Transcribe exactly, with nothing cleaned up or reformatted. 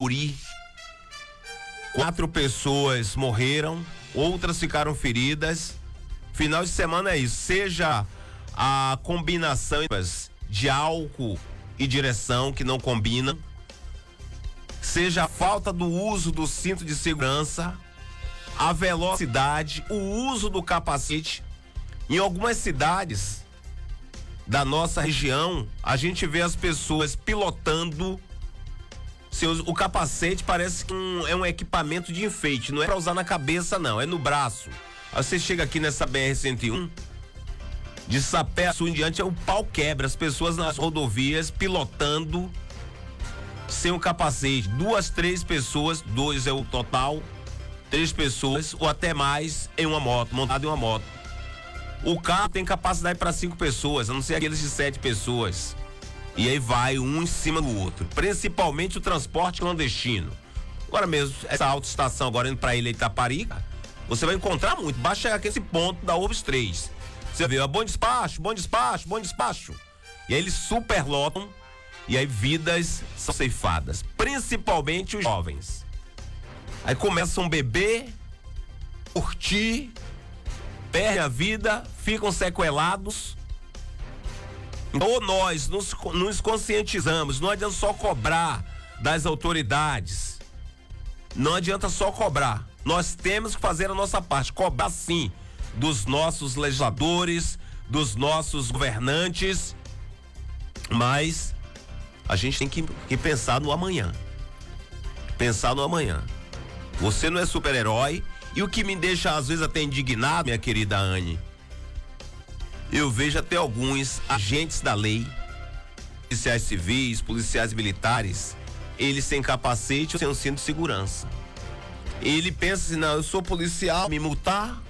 Camburi. Quatro pessoas morreram, outras ficaram feridas. Final de semana é isso, seja a combinação de álcool e direção que não combinam, seja a falta do uso do cinto de segurança, a velocidade, o uso do capacete. Em algumas cidades da nossa região, a gente vê as pessoas pilotando seus, o capacete parece que um, é um equipamento de enfeite, não é pra usar na cabeça não, é no braço. Aí você chega aqui nessa B R cento e um, de Sapé Sul em diante, é o pau quebra, as pessoas nas rodovias pilotando sem o capacete, duas, três pessoas, dois é o total, três pessoas ou até mais em uma moto, montado em uma moto. O carro tem capacidade para cinco pessoas, a não ser aqueles de sete pessoas. E aí vai um em cima do outro, principalmente o transporte clandestino. Agora mesmo, essa autoestação agora indo para Ilha Itaparica, você vai encontrar muito, baixa aquele ponto da Urbs três. Você vê, bom despacho, bom despacho, bom despacho. E aí eles superlotam e aí vidas são ceifadas, principalmente os jovens. Aí começam a beber, curtir, perdem a vida, ficam sequelados. Então, ou nós nos, nos conscientizamos, não adianta só cobrar das autoridades, não adianta só cobrar, nós temos que fazer a nossa parte, cobrar sim dos nossos legisladores, dos nossos governantes, mas a gente tem que, que pensar no amanhã, pensar no amanhã. Você não é super-herói, e o que me deixa às vezes até indignado, minha querida Anne, eu vejo até alguns agentes da lei, policiais civis, policiais militares, eles sem capacete ou sem um cinto de segurança. Ele pensa assim, não, eu sou policial, me multar,